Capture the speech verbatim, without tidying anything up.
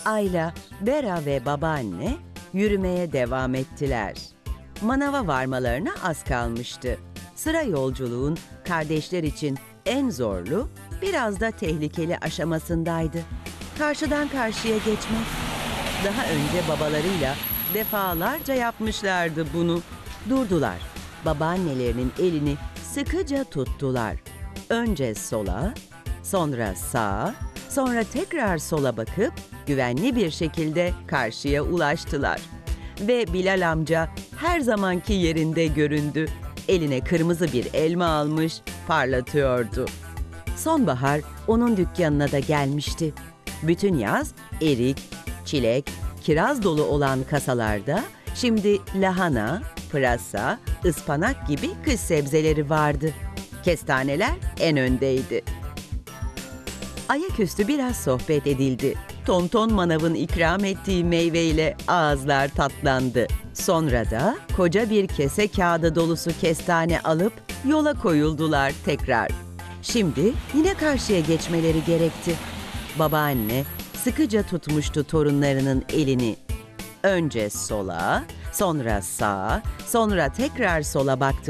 Ayla, Bera ve babaanne yürümeye devam ettiler. Manava varmalarına az kalmıştı. Sıra yolculuğun kardeşler için en zorlu, biraz da tehlikeli aşamasındaydı. Karşıdan karşıya geçmek. Daha önce babalarıyla defalarca yapmışlardı bunu. Durdular. Babaannelerinin elini sıkıca tuttular. Önce sola, sonra sağa, sonra tekrar sola bakıp güvenli bir şekilde karşıya ulaştılar. Ve Bilal amca her zamanki yerinde göründü. Eline kırmızı bir elma almış, parlatıyordu. Sonbahar onun dükkanına da gelmişti. Bütün yaz erik, çilek, kiraz dolu olan kasalarda şimdi lahana, pırasa, ıspanak gibi kış sebzeleri vardı. Kestaneler en öndeydi. Ayaküstü biraz sohbet edildi. Tonton Manav'ın ikram ettiği meyveyle ağızlar tatlandı. Sonra da koca bir kese kağıdı dolusu kestane alıp yola koyuldular tekrar. Şimdi yine karşıya geçmeleri gerekti. Babaanne sıkıca tutmuştu torunlarının elini. Önce sola, sonra sağa, sonra tekrar sola baktı.